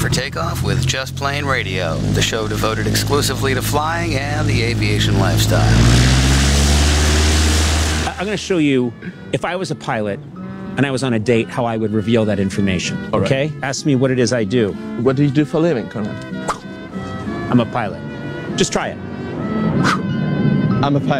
for takeoff with Just Plane Radio, the show devoted exclusively to flying and the aviation lifestyle. I'm going to show you, if I was a pilot and I was on a date, how I would reveal that information, okay? Right. Ask me what it is I do. What do you do for a living, Colonel? I'm a pilot. Just try it. I'm a pilot.